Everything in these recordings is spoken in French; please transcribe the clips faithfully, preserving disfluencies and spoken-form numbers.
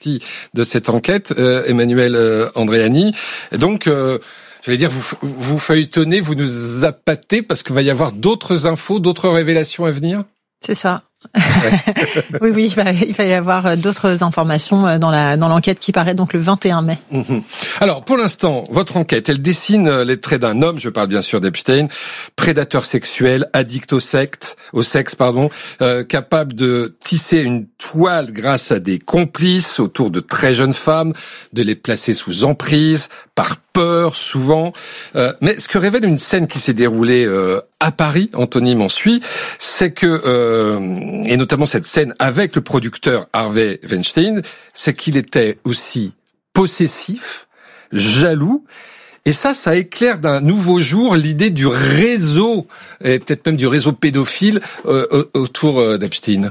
partie de cette enquête, euh, Emmanuel euh, Andréani. Et donc, euh, j'allais dire, vous, vous feuilletonnez, vous nous appâtez parce qu'il va y avoir d'autres infos, d'autres révélations à venir. C'est ça. Ouais. oui, oui, il va, il va y avoir d'autres informations dans la dans l'enquête qui paraît donc le vingt et un mai. Mmh. Alors, pour l'instant, votre enquête, elle dessine les traits d'un homme, je parle bien sûr d'Epstein, prédateur sexuel, addict au sexe, au sexe, pardon, euh, capable de tisser une toile grâce à des complices autour de très jeunes femmes, de les placer sous emprise, par peur souvent. Euh, mais ce que révèle une scène qui s'est déroulée euh, à Paris, Anthony m'en suit, c'est que, euh, et notamment cette scène avec le producteur Harvey Weinstein, c'est qu'il était aussi possessif, jaloux, et ça, ça éclaire d'un nouveau jour l'idée du réseau, et peut-être même du réseau pédophile euh, autour d'Epstein.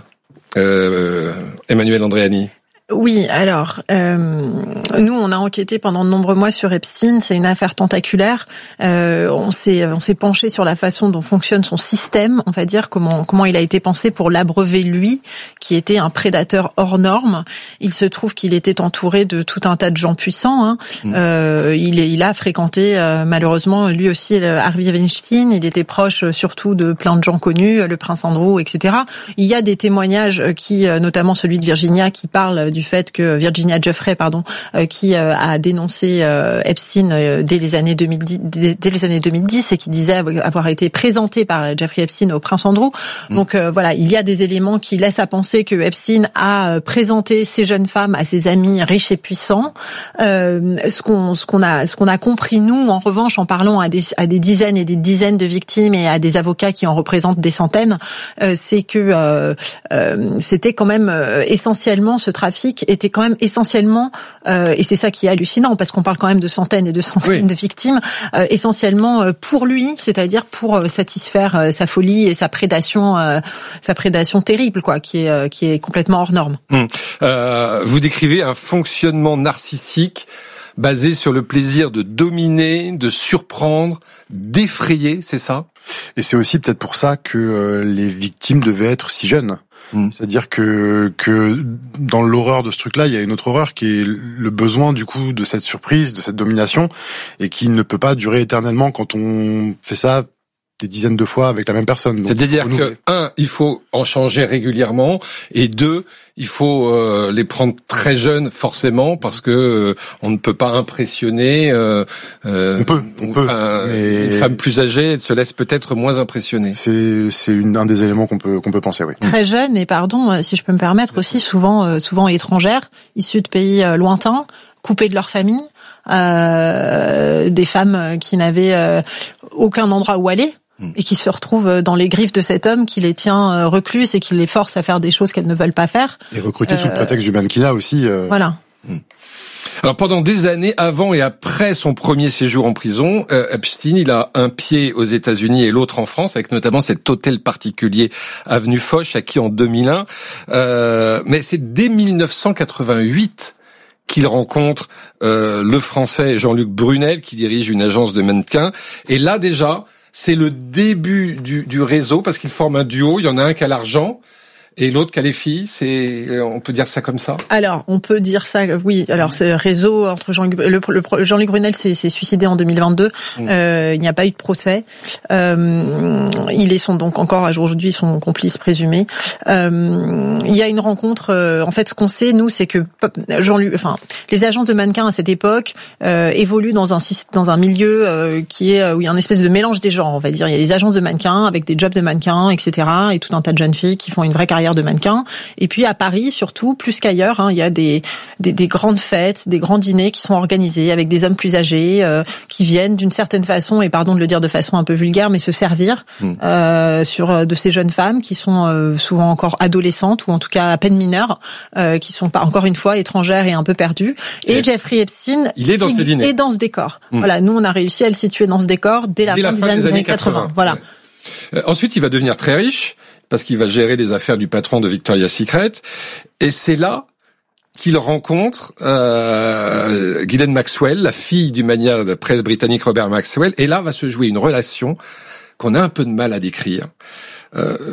Euh, Emmanuel Andréani. Oui, alors, euh, nous, on a enquêté pendant de nombreux mois sur Epstein. C'est une affaire tentaculaire. Euh, on s'est, on s'est penché sur la façon dont fonctionne son système, on va dire, comment, comment il a été pensé pour l'abreuver lui, qui était un prédateur hors norme. Il se trouve qu'il était entouré de tout un tas de gens puissants. Hein. Mmh. Euh, il, il a fréquenté, euh, malheureusement, lui aussi, Harvey Weinstein. Il était proche, surtout, de plein de gens connus, le prince Andrew, et cetera. Il y a des témoignages qui, notamment celui de Virginia, qui parle du fait que Virginia Giuffre, pardon, euh, qui euh, a dénoncé euh, Epstein euh, dès les années deux mille dix, dès, dès les années deux mille dix, et qui disait avoir été présenté par Jeffrey Epstein au prince Andrew. Mmh. Donc euh, voilà, il y a des éléments qui laissent à penser que Epstein a présenté ces jeunes femmes à ses amis riches et puissants. Euh, ce qu'on, ce qu'on a, ce qu'on a compris nous, en revanche, en parlant à des, à des dizaines et des dizaines de victimes et à des avocats qui en représentent des centaines, euh, c'est que euh, euh, c'était quand même euh, essentiellement ce trafic était quand même essentiellement, euh, et c'est ça qui est hallucinant, parce qu'on parle quand même de centaines et de centaines oui. de victimes, euh, essentiellement pour lui, c'est-à-dire pour satisfaire euh, sa folie et sa prédation, euh, sa prédation terrible, quoi, qui est euh, qui est complètement hors norme. Hum. Euh, vous décrivez un fonctionnement narcissique basé sur le plaisir de dominer, de surprendre, d'effrayer, c'est ça ? Et c'est aussi peut-être pour ça que euh, les victimes devaient être si jeunes. Mmh. C'est-à-dire que que dans l'horreur de ce truc-là, il y a une autre horreur qui est le besoin du coup de cette surprise, de cette domination, et qui ne peut pas durer éternellement quand on fait ça des dizaines de fois avec la même personne. Donc, c'est-à-dire que, un, il faut en changer régulièrement, et deux, il faut euh, les prendre très jeunes forcément, parce que euh, on ne peut pas impressionner euh, euh, on peut, on peut, mais... une femme plus âgée, elle se laisse peut-être moins impressionner. C'est c'est une, un des éléments qu'on peut qu'on peut penser, oui. Très jeune, et pardon si je peux me permettre, aussi souvent euh, souvent étrangères, issues de pays euh, lointains, coupées de leur famille, euh, des femmes qui n'avaient euh, aucun endroit où aller. Et qui se retrouvent dans les griffes de cet homme qui les tient recluses et qui les force à faire des choses qu'elles ne veulent pas faire. Et recruter euh, sous le prétexte du mannequinat aussi. Euh... Voilà. Alors pendant des années, avant et après son premier séjour en prison, euh, Epstein, il a un pied aux États-Unis et l'autre en France, avec notamment cet hôtel particulier avenue Foch, acquis en deux mille un. Euh, mais c'est dès dix-neuf cent quatre-vingt-huit qu'il rencontre euh, le Français Jean-Luc Brunel, qui dirige une agence de mannequins. Et là déjà, c'est le début du, du réseau, parce qu'ils forment un duo. Il y en a un qui a l'argent et l'autre qui a les filles. C'est, on peut dire ça comme ça? Alors, on peut dire ça, oui. Alors, ce réseau entre Jean-Luc, le, le, Jean-Luc Brunel s'est, s'est suicidé en deux mille vingt-deux. Mmh. Euh, il n'y a pas eu de procès. Euh, il est son, donc encore aujourd'hui son complice présumé. Euh, il y a une rencontre. Euh, en fait, ce qu'on sait, nous, c'est que Jean-Luc, enfin, les agences de mannequins à cette époque euh, évoluent dans un dans un milieu euh, qui est où il y a un espèce de mélange des genres. On va dire, il y a les agences de mannequins avec des jobs de mannequins, et cetera. Et tout un tas de jeunes filles qui font une vraie carrière de mannequin. Et puis à Paris, surtout, plus qu'ailleurs, hein, il y a des, des, des grandes fêtes, des grands dîners qui sont organisés avec des hommes plus âgés euh, qui viennent d'une certaine façon, et pardon de le dire de façon un peu vulgaire, mais se servir mmh. euh, sur de ces jeunes femmes qui sont euh, souvent encore adolescentes ou en tout cas à peine mineures, euh, qui sont pas encore une fois étrangères et un peu perdues. Et, et Jeffrey Epstein, il est dans ces dîners, est dans ce décor. Mmh. Voilà, nous on a réussi à le situer dans ce décor dès la, dès fin, la des, fin années, des années quatre-vingts. quatre-vingts. Voilà. Ouais. Euh, ensuite, il va devenir très riche, parce qu'il va gérer les affaires du patron de Victoria's Secret. Et c'est là qu'il rencontre euh, Ghislaine Maxwell, la fille du magnat de presse britannique Robert Maxwell. Et là va se jouer une relation qu'on a un peu de mal à décrire. Euh,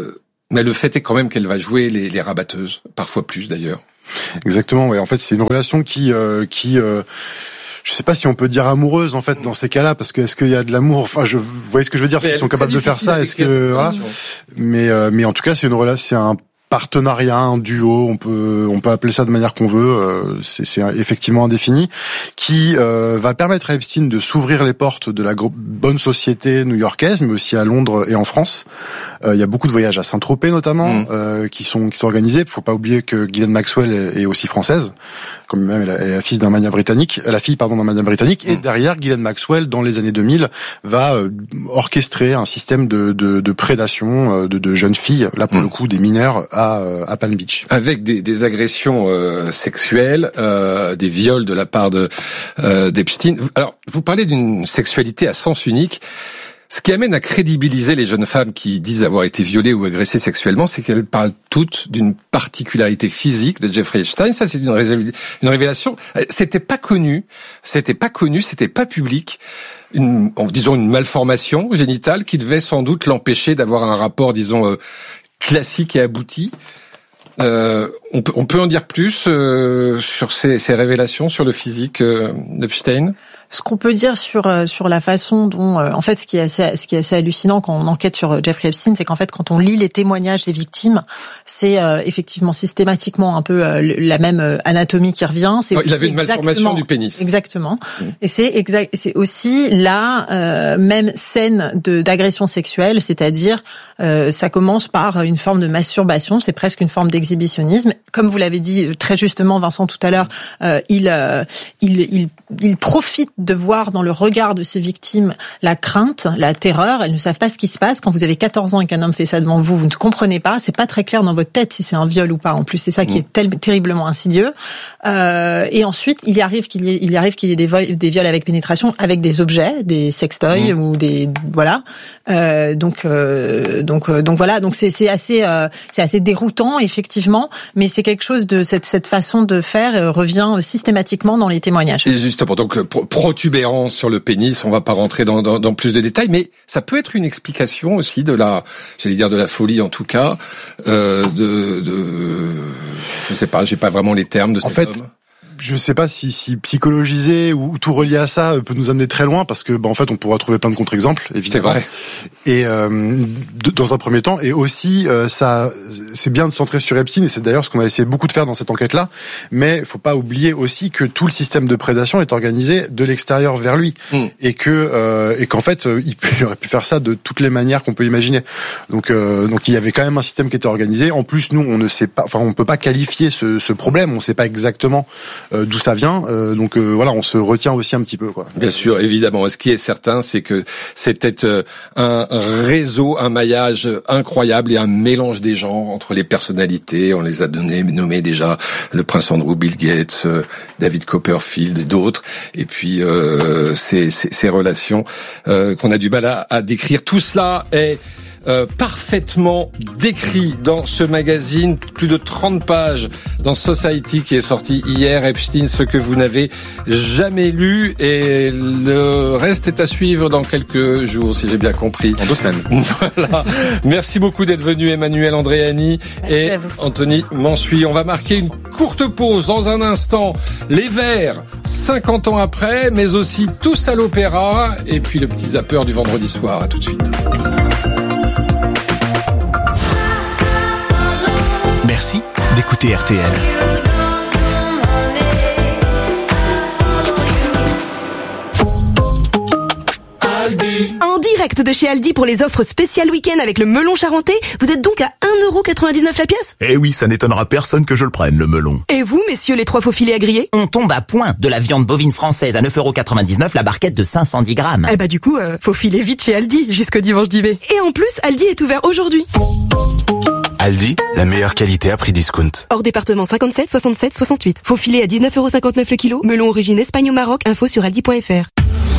Mais le fait est quand même qu'elle va jouer les, les rabatteuses, parfois plus d'ailleurs. Exactement, ouais. En fait, c'est une relation qui, euh, qui, euh, je sais pas si on peut dire amoureuse en fait dans ces cas-là, parce que est-ce qu'il y a de l'amour, enfin, je, vous voyez ce que je veux dire, s'ils sont capables de faire ça, est-ce que, voilà. Mais, euh, mais en tout cas, c'est une relation, c'est un partenariat, un duo, on peut on peut appeler ça de manière qu'on veut, euh, c'est, c'est effectivement indéfini, qui euh, va permettre à Epstein de s'ouvrir les portes de la gro- bonne société new-yorkaise, mais aussi à Londres et en France. Euh, il y a beaucoup de voyages à Saint-Tropez notamment, mmh. euh, qui sont qui sont organisés. Faut pas oublier que Ghislaine Maxwell est, est aussi française, comme même elle est la fille d'un mania britannique, la fille pardon d'un mania britannique. Mmh. Et derrière, Ghislaine Maxwell, dans les années deux mille, va euh, orchestrer un système de de, de prédation euh, de, de jeunes filles, là pour mmh. le coup des mineurs à à Palm Beach, avec des, des agressions euh, sexuelles, euh, des viols de la part de euh, d'Epstein. Alors, vous parlez d'une sexualité à sens unique. Ce qui amène à crédibiliser les jeunes femmes qui disent avoir été violées ou agressées sexuellement, c'est qu'elles parlent toutes d'une particularité physique de Jeffrey Epstein. Ça, c'est une, ré- une révélation. C'était pas connu, c'était pas connu, c'était pas public. Une, disons une malformation génitale qui devait sans doute l'empêcher d'avoir un rapport, disons, euh, classique et abouti. Euh, on, peut, on peut en dire plus euh, sur ces, ces révélations sur le physique euh, d'Epstein? Ce qu'on peut dire sur sur la façon dont, euh, en fait, ce qui est assez ce qui est assez hallucinant quand on enquête sur Jeffrey Epstein, c'est qu'en fait, quand on lit les témoignages des victimes, c'est euh, effectivement systématiquement un peu euh, la même euh, anatomie qui revient. C'est oh, il avait une malformation du pénis. Exactement. Mmh. Et c'est exact. C'est aussi la euh, même scène de d'agression sexuelle, c'est-à-dire euh, ça commence par une forme de masturbation, c'est presque une forme d'exhibitionnisme. Comme vous l'avez dit très justement, Vincent, tout à l'heure, euh, il, euh, il il il profite de voir dans le regard de ces victimes la crainte, la terreur. Elles ne savent pas ce qui se passe. Quand vous avez quatorze ans et qu'un homme fait ça devant vous, vous ne comprenez pas. C'est pas très clair dans votre tête si c'est un viol ou pas. En plus, c'est ça qui est tel, terriblement insidieux. Euh, et ensuite, il y arrive qu'il y ait, il y arrive qu'il y ait des, vols, des viols avec pénétration, avec des objets, des sextoys mmh. ou des voilà. Euh, donc, euh, donc, euh, donc voilà. Donc c'est, c'est assez, euh, c'est assez déroutant effectivement. Mais c'est quelque chose de cette cette façon de faire euh, revient systématiquement dans les témoignages. Et justement, donc pro- protubérance sur le pénis, on va pas rentrer dans, dans, dans plus de détails, mais ça peut être une explication aussi de la, j'allais dire de la folie en tout cas, euh, de, de, je sais pas, j'ai pas vraiment les termes de cet en fait, homme. Je sais pas si, si psychologiser ou tout relier à ça peut nous amener très loin, parce que bah, en fait on pourra trouver plein de contre-exemples évidemment. C'est vrai. Et euh, de, dans un premier temps, et aussi euh, ça, c'est bien de centrer sur Epstein, et c'est d'ailleurs ce qu'on a essayé beaucoup de faire dans cette enquête-là. Mais faut pas oublier aussi que tout le système de prédation est organisé de l'extérieur vers lui, mm. et que euh, et qu'en fait il, peut, il aurait pu faire ça de toutes les manières qu'on peut imaginer. Donc euh, donc il y avait quand même un système qui était organisé. En plus, nous on ne sait pas, enfin on peut pas qualifier ce, ce problème. On sait pas exactement Euh, d'où ça vient, euh, donc euh, voilà, on se retient aussi un petit peu, quoi. Bien sûr, évidemment. Ce qui est certain, c'est que c'était euh, un réseau, un maillage incroyable et un mélange des genres entre les personnalités. On les a donné, nommés déjà le prince Andrew, Bill Gates, euh, David Copperfield et d'autres. Et puis euh, ces, ces, ces relations euh, qu'on a du mal à, à décrire. Tout cela est Euh, parfaitement décrit dans ce magazine, plus de trente pages dans Society qui est sorti hier. Epstein, ce que vous n'avez jamais lu, et le reste est à suivre dans quelques jours, si j'ai bien compris. En deux semaines. Voilà. Merci beaucoup d'être venu, Emmanuel Andréani et Anthony Mansuy. On va marquer une courte pause dans un instant. Les Verts, cinquante ans après, mais aussi Tous à l'opéra, et puis le petit zappeur du vendredi soir. À tout de suite. Merci d'écouter R T L. En direct de chez Aldi pour les offres spéciales week-end avec le melon charentais, vous êtes donc à un euro quatre-vingt-dix-neuf la pièce? Eh oui, ça n'étonnera personne que je le prenne, le melon. Et vous, messieurs les trois faux filets à griller? On tombe à point de la viande bovine française à neuf euros quatre-vingt-dix-neuf la barquette de cinq cent dix grammes. Eh bah du coup, euh, faut filer vite chez Aldi jusqu'au dimanche dix mai. Et en plus, Aldi est ouvert aujourd'hui. Aldi, la meilleure qualité à prix discount. Hors département cinquante-sept, soixante-sept, soixante-huit. Faut filer à dix-neuf euros cinquante-neuf le kilo. Melon origine Espagne au Maroc. Info sur aldi point f r.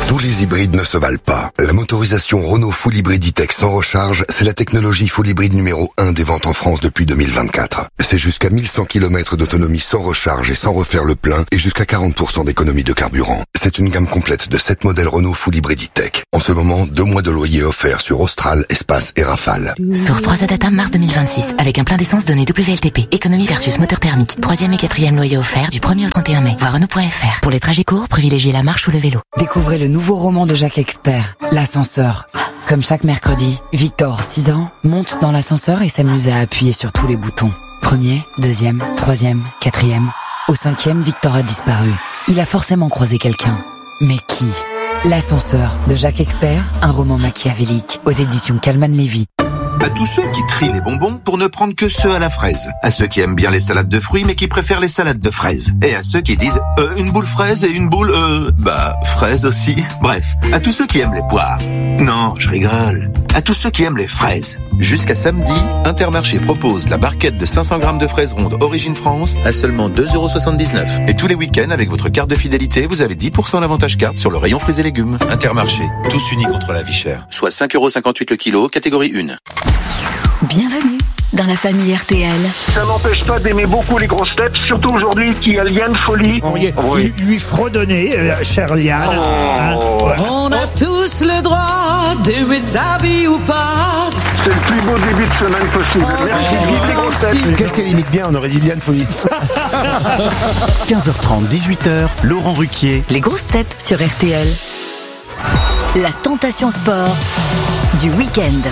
Tous les hybrides ne se valent pas. La motorisation Renault Full Hybrid E-Tech sans recharge, c'est la technologie Full Hybrid numéro un des ventes en France depuis deux mille vingt-quatre. C'est jusqu'à mille cent kilomètres d'autonomie sans recharge et sans refaire le plein et jusqu'à quarante pour cent d'économie de carburant. C'est une gamme complète de sept modèles Renault Full Hybrid E-Tech. En ce moment, deux mois de loyer offerts sur Austral, Espace et Rafale. Source trois A Data, mars deux mille vingt-six. Avec un plein d'essence donné W L T P. Économie versus moteur thermique. Troisième et quatrième loyer offert du premier au trente et un mai. Voir Renault point F R. Pour les trajets courts, privilégiez la marche ou le vélo. Découvrez le nouveau roman de Jacques Expert, L'ascenseur. Comme chaque mercredi, Victor, six ans, monte dans l'ascenseur et s'amuse à appuyer sur tous les boutons. Premier, deuxième, troisième, quatrième. Au cinquième, Victor a disparu. Il a forcément croisé quelqu'un. Mais qui ? L'ascenseur de Jacques Expert, un roman machiavélique aux éditions Calman Lévy. À tous ceux qui trient les bonbons pour ne prendre que ceux à la fraise. À ceux qui aiment bien les salades de fruits mais qui préfèrent les salades de fraises. Et à ceux qui disent euh, une boule fraise et une boule euh bah fraise aussi. Bref, à tous ceux qui aiment les poires. Non, je rigole. À tous ceux qui aiment les fraises. Jusqu'à samedi, Intermarché propose la barquette de cinq cents grammes de fraises rondes Origine France à seulement deux euros soixante-dix-neuf. Et tous les week-ends, avec votre carte de fidélité, vous avez dix pour cent d'avantage carte sur le rayon fruits et légumes. Intermarché, tous unis contre la vie chère. Soit cinq euros cinquante-huit le kilo, catégorie un. Bienvenue dans la famille R T L. Ça n'empêche pas d'aimer beaucoup les grosses têtes, surtout aujourd'hui qu'il y a Liane Folie. On y est, oui. lui fredonner, euh, cher Liane. Oh. Hein, voilà. On a tous le droit d'aimer sa vie ou pas. C'est le plus beau début de semaine possible. Oh. Merci, vive les grosses têtes. Qu'est-ce qu'elle imite bien, on aurait dit Liane Folie. quinze heures trente, dix-huit heures, Laurent Ruquier. Les grosses têtes sur R T L. La tentation sport du week-end.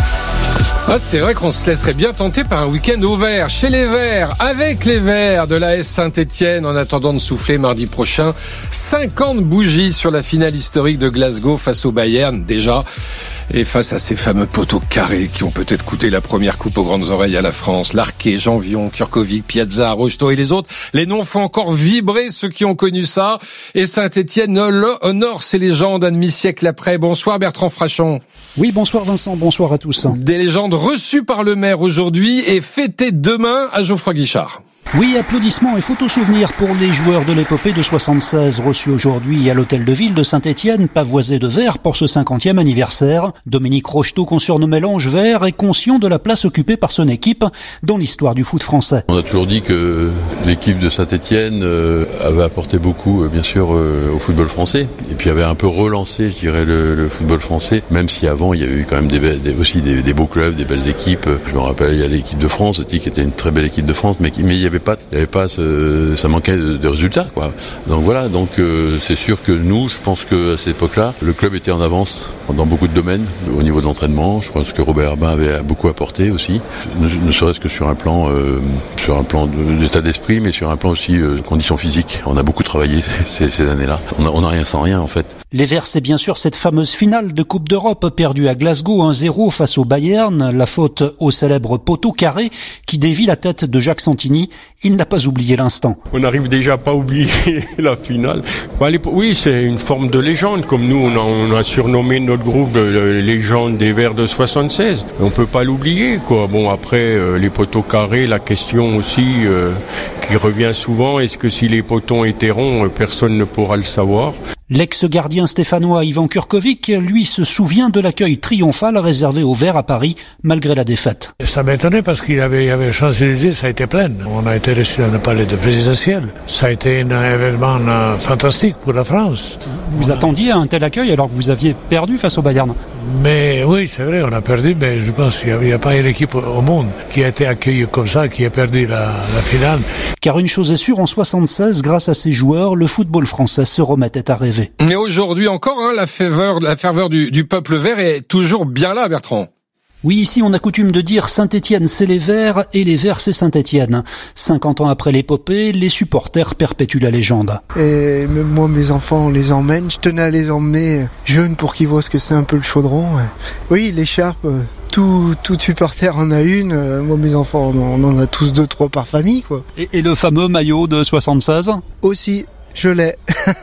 Ah, c'est vrai qu'on se laisserait bien tenter par un week-end au vert, chez les Verts, avec les Verts de l'A S Saint-Étienne, en attendant de souffler mardi prochain. cinquante bougies sur la finale historique de Glasgow face au Bayern, déjà. Et face à ces fameux poteaux carrés qui ont peut-être coûté la première coupe aux grandes oreilles à la France, Larquet, Janvion, Kurkovic, Piazza, Rocheteau et les autres, les noms font encore vibrer ceux qui ont connu ça. Et Saint-Étienne honore ses légendes un demi-siècle après. Bonsoir Bertrand Frachon. Oui, bonsoir Vincent, bonsoir à tous. Des légendes reçues par le maire aujourd'hui et fêtées demain à Geoffroy Guichard. Oui, applaudissements et photos souvenirs pour les joueurs de l'épopée de soixante-seize reçus aujourd'hui à l'hôtel de ville de Saint-Étienne, pavoisé de vert pour ce cinquantième anniversaire. Dominique Rocheteau, qu'on surnommait l'Ange Vert, est conscient de la place occupée par son équipe dans l'histoire du foot français. On a toujours dit que l'équipe de Saint-Étienne euh, avait apporté beaucoup, euh, bien sûr, euh, au football français, et puis avait un peu relancé, je dirais, le, le football français, même si avant il y avait eu quand même des, des, aussi des, des beaux clubs, des belles équipes. Je me rappelle, il y a l'équipe de France, qui était une très belle équipe de France, mais, qui, mais il y avait pas, il y avait pas ce, ça manquait de, de résultats, quoi. Donc voilà, donc euh, c'est sûr que nous, je pense que à cette époque-là, le club était en avance dans beaucoup de domaines, au niveau de l'entraînement. Je pense que Robert Herbin avait beaucoup apporté aussi, ne, ne serait-ce que sur un plan, euh, sur un plan d'état d'esprit, mais sur un plan aussi euh, de conditions physiques. On a beaucoup travaillé ces, ces années-là. On a, on a rien sans rien, en fait. Les Verts, c'est bien sûr cette fameuse finale de Coupe d'Europe perdue à Glasgow un zéro face au Bayern. La faute au célèbre poteau carré qui dévie la tête de Jacques Santini. Il n'a pas oublié l'instant. On n'arrive déjà pas à oublier la finale. Oui, c'est une forme de légende. Comme nous, on a, on a surnommé notre groupe de légende des Verts de soixante-seize. On peut pas l'oublier, quoi. Bon, après, euh, les poteaux carrés, la question aussi euh, qui revient souvent, est-ce que si les poteaux étaient ronds, personne ne pourra le savoir? L'ex-gardien stéphanois Ivan Kurkovic, lui, se souvient de l'accueil triomphal réservé aux Verts à Paris, malgré la défaite. Ça m'étonnait parce qu'il avait, il avait Champs-Élysées, ça a été plein. On a été reçus dans le palais de présidentiel. Ça a été un événement euh, fantastique pour la France. Vous on attendiez a... un tel accueil alors que vous aviez perdu face au Bayern? Mais oui, c'est vrai, on a perdu, mais je pense qu'il n'y a, a pas une équipe au monde qui a été accueillie comme ça, qui a perdu la, la finale. Car une chose est sûre, en soixante-seize, grâce à ces joueurs, le football français se remettait à rêver. Mais aujourd'hui encore, hein, la ferveur, la ferveur du, du peuple vert est toujours bien là, Bertrand. Oui, ici on a coutume de dire Saint-Étienne c'est les Verts et les Verts c'est Saint-Étienne. cinquante ans après l'épopée, les supporters perpétuent la légende. Et même moi, mes enfants, on les emmène. Je tenais à les emmener jeunes pour qu'ils voient ce que c'est un peu le chaudron. Oui, l'écharpe, tout, tout supporter en a une. Moi, mes enfants, on en a tous deux, trois par famille, quoi. Et, et le fameux maillot de soixante-seize ? Aussi, je l'ai.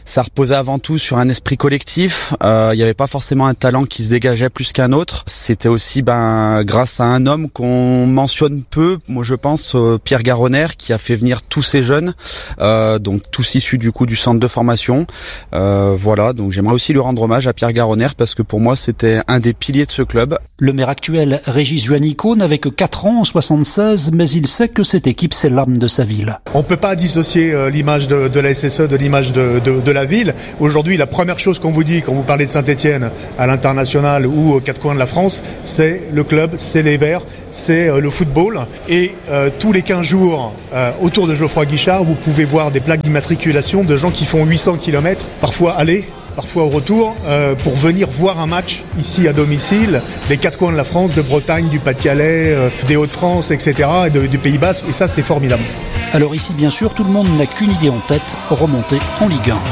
ça reposait avant tout sur un esprit collectif. Euh, il n'y avait pas forcément un talent qui se dégageait plus qu'un autre. C'était aussi ben grâce à un homme qu'on mentionne peu, moi je pense, euh, Pierre Garonner, qui a fait venir tous ces jeunes, euh, donc tous issus du coup du centre de formation. Euh, voilà, donc j'aimerais aussi lui rendre hommage à Pierre Garonner parce que pour moi c'était un des piliers de ce club. Le maire actuel, Régis Juanico, n'avait que quatre ans en soixante-seize, mais il sait que cette équipe c'est l'âme de sa ville. On peut pas dissocier euh, l'image de, de la S S E de l'image de, de, de la ville. Aujourd'hui, la première chose qu'on vous dit quand vous parlez de Saint-Étienne à l'international ou aux quatre coins de la France, c'est le club, c'est les Verts, c'est euh, le football. Et euh, tous les quinze jours, euh, autour de Geoffroy Guichard, vous pouvez voir des plaques d'immatriculation de gens qui font huit cents kilomètres, parfois aller, parfois au retour, euh, pour venir voir un match ici à domicile, des quatre coins de la France, de Bretagne, du Pas-de-Calais, euh, des Hauts-de-France, et cetera, et de, du Pays Basque, et ça c'est formidable. Alors ici, bien sûr, tout le monde n'a qu'une idée en tête, remonter en Ligue un.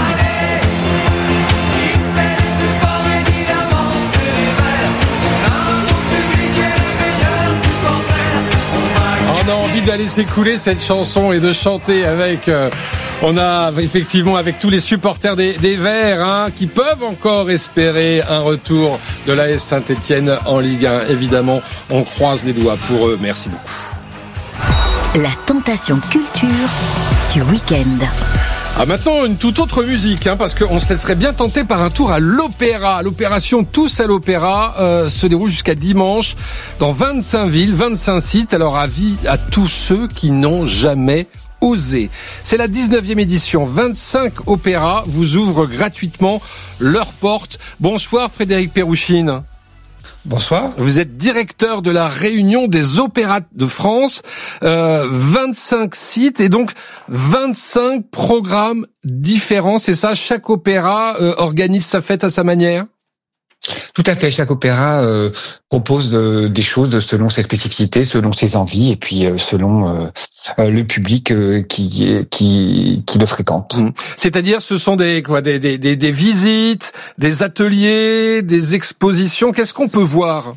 On a envie d'aller s'écouler cette chanson et de chanter avec, euh, on a effectivement avec tous les supporters des, des Verts hein, qui peuvent encore espérer un retour de l'A S Saint-Étienne en Ligue un. Évidemment, on croise les doigts pour eux. Merci beaucoup. La tentation culture du week-end. Ah, maintenant, une toute autre musique, hein, parce qu'on se laisserait bien tenter par un tour à l'opéra. L'opération Tous à l'opéra euh, se déroule jusqu'à dimanche dans vingt-cinq villes, vingt-cinq sites. Alors, avis à tous ceux qui n'ont jamais osé. C'est la dix-neuvième édition. vingt-cinq opéras vous ouvrent gratuitement leurs portes. Bonsoir Frédéric Pérouchine. Bonsoir. Vous êtes directeur de la Réunion des Opéras de France, euh, vingt-cinq sites et donc vingt-cinq programmes différents, c'est ça? Chaque opéra euh, organise sa fête à sa manière? Tout à fait. Chaque opéra euh, propose euh, des choses selon ses spécificités, selon ses envies et puis euh, selon euh, euh, le public euh, qui qui qui le fréquente. Mmh. C'est-à-dire, ce sont des quoi, des, des des des visites, des ateliers, des expositions. Qu'est-ce qu'on peut voir?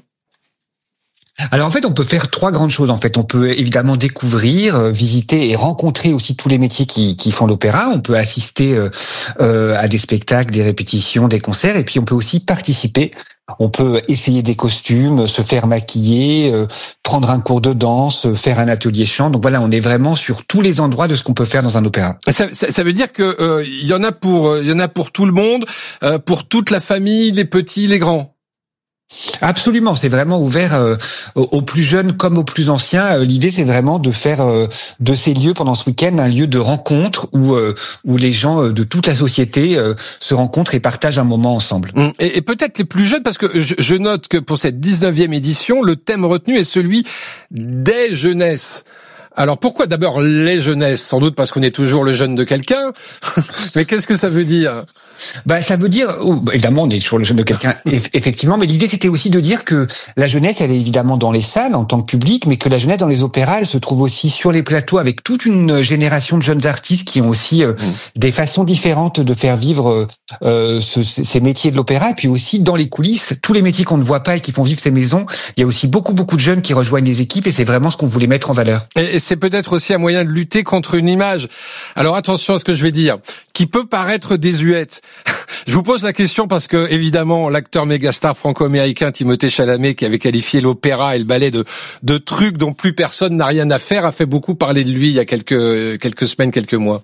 Alors en fait, on peut faire trois grandes choses. En fait, on peut évidemment découvrir, euh, visiter et rencontrer aussi tous les métiers qui, qui font l'opéra. On peut assister euh, euh, à des spectacles, des répétitions, des concerts, et puis on peut aussi participer. On peut essayer des costumes, se faire maquiller, euh, prendre un cours de danse, faire un atelier chant. Donc voilà, on est vraiment sur tous les endroits de ce qu'on peut faire dans un opéra. Ça, ça, ça veut dire que euh, il y en a pour, il y en a pour tout le monde, euh, pour toute la famille, les petits, les grands. Absolument, c'est vraiment ouvert euh, aux plus jeunes comme aux plus anciens. L'idée, c'est vraiment de faire euh, de ces lieux pendant ce week-end un lieu de rencontre où euh, où les gens de toute la société euh, se rencontrent et partagent un moment ensemble. Et, et peut-être les plus jeunes, parce que je, je note que pour cette dix-neuvième édition, le thème retenu est celui des jeunesses. Alors pourquoi d'abord les jeunesses? Sans doute parce qu'on est toujours le jeune de quelqu'un. Mais qu'est-ce que ça veut dire? Bah ça veut dire, oh, évidemment on est toujours le jeune de quelqu'un, effectivement, mais l'idée c'était aussi de dire que la jeunesse elle est évidemment dans les salles en tant que public, mais que la jeunesse dans les opéras elle se trouve aussi sur les plateaux avec toute une génération de jeunes artistes qui ont aussi euh, mmh. des façons différentes de faire vivre euh, ce, ces métiers de l'opéra, et puis aussi dans les coulisses, tous les métiers qu'on ne voit pas et qui font vivre ces maisons, il y a aussi beaucoup beaucoup de jeunes qui rejoignent les équipes et c'est vraiment ce qu'on voulait mettre en valeur. Et, et c'est peut-être aussi un moyen de lutter contre une image. Alors attention à ce que je vais dire, qui peut paraître désuète. Je vous pose la question parce que, évidemment, l'acteur mégastar franco-américain Timothée Chalamet, qui avait qualifié l'opéra et le ballet de, de trucs dont plus personne n'a rien à faire, a fait beaucoup parler de lui il y a quelques, quelques semaines, quelques mois.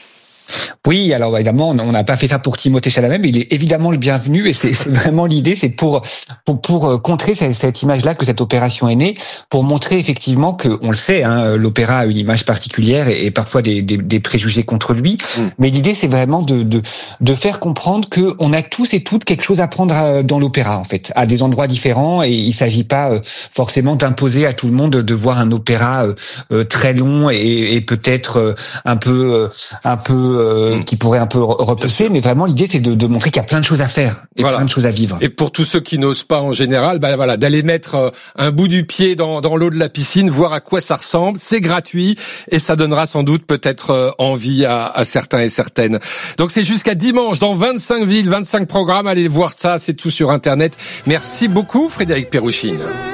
Oui, alors évidemment, on n'a pas fait ça pour Timothée Chalamet, mais il est évidemment le bienvenu et c'est, c'est vraiment l'idée, c'est pour pour, pour contrer cette, cette image-là que cette opération est née, pour montrer effectivement que, on le sait, hein, l'opéra a une image particulière et, et parfois des, des, des préjugés contre lui, mmh. mais l'idée c'est vraiment de, de de faire comprendre que on a tous et toutes quelque chose à prendre dans l'opéra en fait, à des endroits différents, et il s'agit pas forcément d'imposer à tout le monde de voir un opéra euh, très long et, et peut-être un peu un peu Euh, qui pourrait un peu repousser, mais vraiment l'idée c'est de, de montrer qu'il y a plein de choses à faire et voilà. plein de choses à vivre. Et pour tous ceux qui n'osent pas en général, bah voilà, d'aller mettre un bout du pied dans, dans l'eau de la piscine, voir à quoi ça ressemble, c'est gratuit et ça donnera sans doute peut-être envie à, à certains et certaines. Donc c'est jusqu'à dimanche dans vingt-cinq villes, vingt-cinq programmes, allez voir ça, c'est tout sur internet. Merci beaucoup Frédéric Pérouchine.